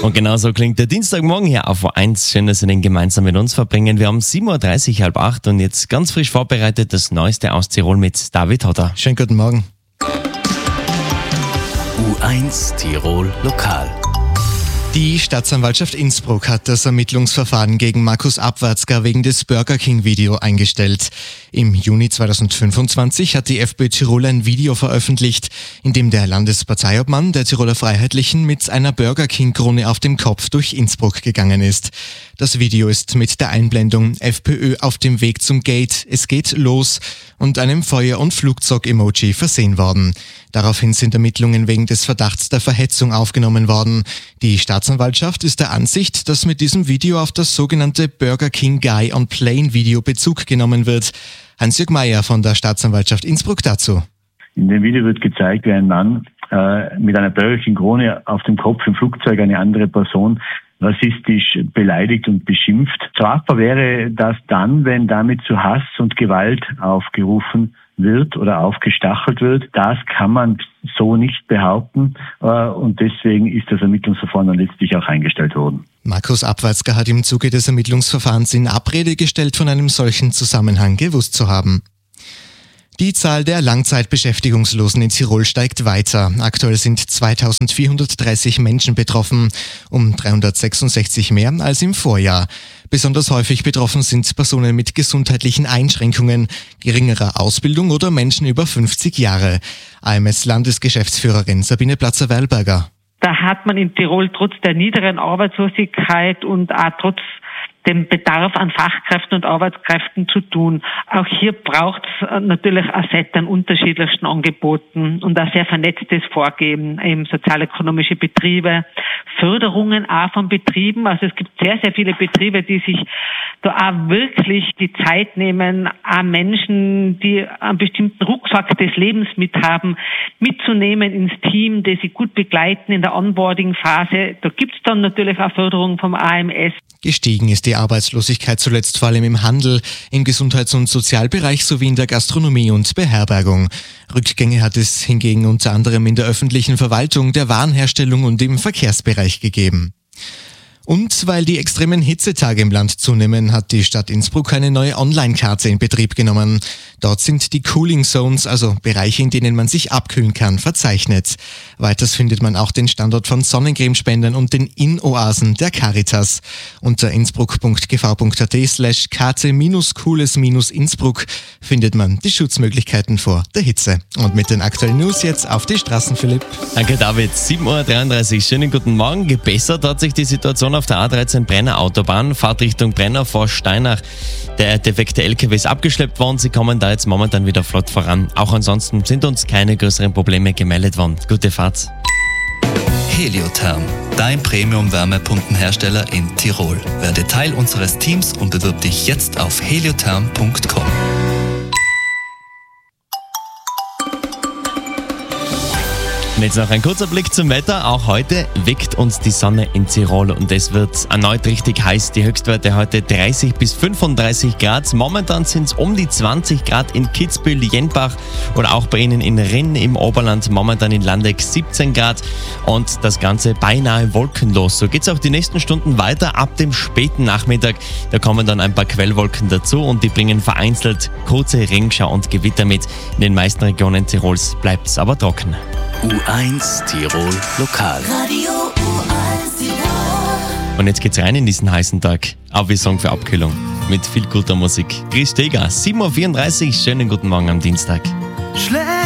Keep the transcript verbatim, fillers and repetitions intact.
Und genau so klingt der Dienstagmorgen hier auf O eins. Schön, dass Sie den gemeinsam mit uns verbringen. Wir haben sieben Uhr dreißig, halb acht und jetzt ganz frisch vorbereitet das Neueste aus Tirol mit David Hodder. Schönen guten Morgen. U eins Tirol Lokal. Die Staatsanwaltschaft Innsbruck hat das Ermittlungsverfahren gegen Markus Abwatzka wegen des Burger King-Video eingestellt. Im Juni zweitausendfünfundzwanzig hat die FPÖ Tirol ein Video veröffentlicht, in dem der Landesparteiobmann der Tiroler Freiheitlichen mit einer Burger King-Krone auf dem Kopf durch Innsbruck gegangen ist. Das Video ist mit der Einblendung FPÖ auf dem Weg zum Gate, es geht los und einem Feuer- und Flugzeug-Emoji versehen worden. Daraufhin sind Ermittlungen wegen des Verdachts der Verhetzung aufgenommen worden. Die Staatsanwaltschaft ist der Ansicht, dass mit diesem Video auf das sogenannte Burger King Guy on Plane Video Bezug genommen wird. Hans-Jörg Meyer von der Staatsanwaltschaft Innsbruck dazu. In dem Video wird gezeigt, wie ein Mann äh, mit einer Burger King Krone auf dem Kopf im Flugzeug eine andere Person rassistisch beleidigt und beschimpft. Strafbar wäre das dann, wenn damit zu Hass und Gewalt aufgerufen wird oder aufgestachelt wird. Das kann man so nicht behaupten und deswegen ist das Ermittlungsverfahren dann letztlich auch eingestellt worden. Markus Abwatzka hat im Zuge des Ermittlungsverfahrens in Abrede gestellt, von einem solchen Zusammenhang gewusst zu haben. Die Zahl der Langzeitbeschäftigungslosen in Tirol steigt weiter. Aktuell sind zweitausendvierhundertdreißig Menschen betroffen, um dreihundertsechsundsechzig mehr als im Vorjahr. Besonders häufig betroffen sind Personen mit gesundheitlichen Einschränkungen, geringerer Ausbildung oder Menschen über fünfzig Jahre. A M S-Landesgeschäftsführerin Sabine Platzer-Weilberger. Da hat man in Tirol trotz der niederen Arbeitslosigkeit und auch trotz dem Bedarf an Fachkräften und Arbeitskräften zu tun. Auch hier braucht es natürlich ein Set an unterschiedlichsten Angeboten und ein sehr vernetztes Vorgehen, eben sozialökonomische Betriebe, Förderungen auch von Betrieben. Also es gibt sehr, sehr viele Betriebe, die sich da auch wirklich die Zeit nehmen, auch Menschen, die einen bestimmten Rucksack des Lebens mit haben, mitzunehmen ins Team, die sie gut begleiten in der Onboarding-Phase. Da gibt es dann natürlich auch Förderung vom A M S. Gestiegen ist die Arbeitslosigkeit zuletzt vor allem im Handel, im Gesundheits- und Sozialbereich sowie in der Gastronomie und Beherbergung. Rückgänge hat es hingegen unter anderem in der öffentlichen Verwaltung, der Warenherstellung und im Verkehrsbereich gegeben. Und weil die extremen Hitzetage im Land zunehmen, hat die Stadt Innsbruck eine neue Online-Karte in Betrieb genommen. Dort sind die Cooling Zones, also Bereiche, in denen man sich abkühlen kann, verzeichnet. Weiters findet man auch den Standort von Sonnencremespendern und den In-Oasen der Caritas. Unter innsbruck.gv.at slash karte minus cooles minus Innsbruck findet man die Schutzmöglichkeiten vor der Hitze. Und mit den aktuellen News jetzt auf die Straßen, Philipp. Danke, David. sieben Uhr dreiunddreißig. Schönen guten Morgen. Gebessert hat sich die Situation auf der A dreizehn Brenner Autobahn, Fahrtrichtung Brenner vor Steinach. Der defekte L K W ist abgeschleppt worden, sie kommen da jetzt momentan wieder flott voran. Auch ansonsten sind uns keine größeren Probleme gemeldet worden. Gute Fahrt. Heliotherm, dein Premium-Wärmepumpenhersteller in Tirol. Werde Teil unseres Teams und bewirb dich jetzt auf heliotherm punkt com. Und jetzt noch ein kurzer Blick zum Wetter. Auch heute weckt uns die Sonne in Tirol und es wird erneut richtig heiß. Die Höchstwerte heute dreißig bis fünfunddreißig Grad. Momentan sind es um die zwanzig Grad in Kitzbühel, Jenbach oder auch bei Ihnen in Rinn im Oberland. Momentan in Landeck siebzehn Grad und das Ganze beinahe wolkenlos. So geht es auch die nächsten Stunden weiter ab dem späten Nachmittag. Da kommen dann ein paar Quellwolken dazu und die bringen vereinzelt kurze Regenschauer und Gewitter mit. In den meisten Regionen Tirols bleibt es aber trocken. U eins Tirol Lokal. Radio U eins Tirol. Und jetzt geht's rein in diesen heißen Tag. Auch wie Song für Abkühlung. Mit viel guter Musik. Chris Steger, sieben Uhr vierunddreißig. Schönen guten Morgen am Dienstag.